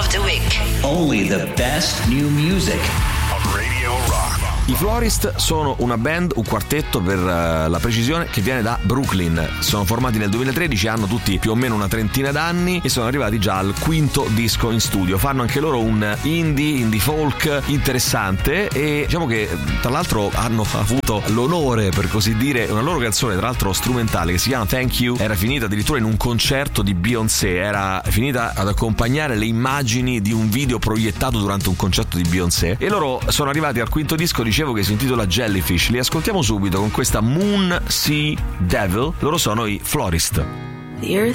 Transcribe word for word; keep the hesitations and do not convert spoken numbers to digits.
of the Week. Only the best new music. I Florist sono una band, un quartetto per uh, la precisione, che viene da Brooklyn. Sono formati nel duemilatredici, hanno tutti più o meno una trentina d'anni e sono arrivati già al quinto disco in studio. Fanno anche loro un indie, indie folk interessante e diciamo che tra l'altro hanno avuto l'onore, per così dire, una loro canzone tra l'altro strumentale che si chiama Thank You era finita addirittura in un concerto di Beyoncé, era finita ad accompagnare le immagini di un video proiettato durante un concerto di Beyoncé e loro sono arrivati al quinto disco, dicevo, che si intitola Jellyfish. Li ascoltiamo subito con questa Moon Sea Devil. Loro sono i Florist. The earth